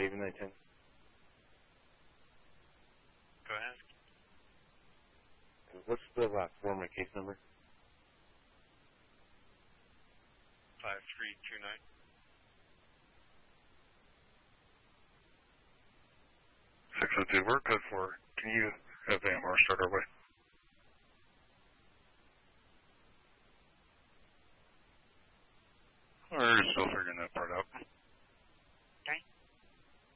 David 910. Go ahead. What's the last four of my case number? 5329. We're good for. Can you have AMR start our way? We're still figuring that part out.